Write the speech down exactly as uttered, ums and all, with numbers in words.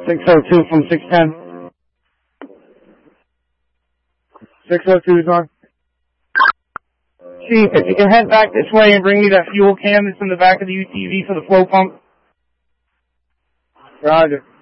six oh two from six ten. six oh two is on. Chief, if you can head back this way and bring me that fuel can that's in the back of the U T V for the flow pump. Roger.